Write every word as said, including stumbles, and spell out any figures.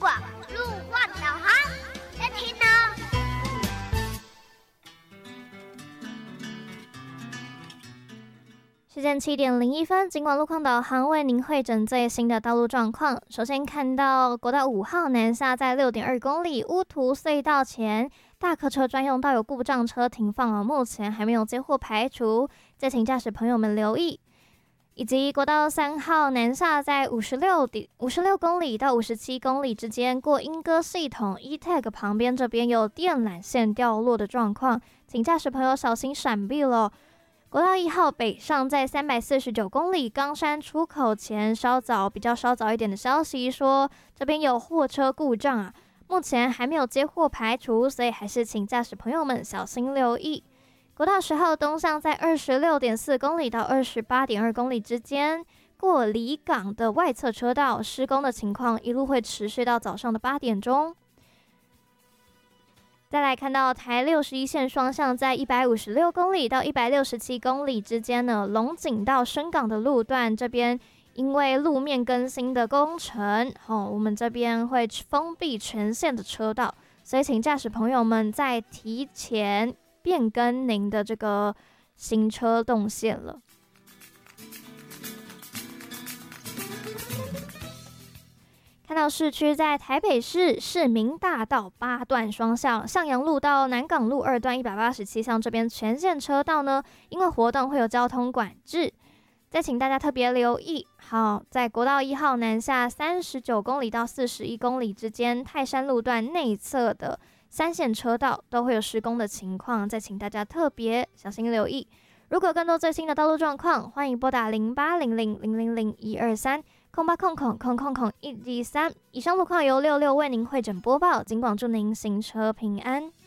广路况导航，在听呢。 时间七点零一分，尽管路况导航为您汇整最新的道路状况。首先看到国道五号南下在六点二公里乌涂隧道前，大客车专用道有故障车停放了，目前还没有接获排除，再请驾驶朋友们留意。以及国道三号南下在五十六点五十六公里到五十七公里之间，过莺歌系统 E T A G 旁边这边有电缆线掉落的状况，请驾驶朋友小心闪避了。国道一号北上在三百四十九公里冈山出口前，稍早比较稍早一点的消息说这边有货车故障啊，目前还没有接获排除，所以还是请驾驶朋友们小心留意。国道十号东向在二十六点四公里到二十八点二公里之间，过离港的外侧车道施工的情况一路会持续到早上的八点钟。再来看到台六十一线双向在一百五十六公里到一百六十七公里之间呢，龙井到深港的路段这边因为路面更新的工程，哦，我们这边会封闭全线的车道，所以请驾驶朋友们在提前变更您的这个行车动线了。看到市区在台北市市民大道八段双向，向阳路到南港路二段一百八十七巷这边全线车道呢，因为活动会有交通管制，再请大家特别留意。好，在国道一号南下三十九公里到四十一公里之间，泰山路段内侧的三线车道都会有施工的情况，再请大家特别小心留意。如果有更多最新的道路状况，欢迎拨打零八零零零零零一二三空八空空空空空一二三。以上路况由六六为您汇整播报，尽管祝您行车平安。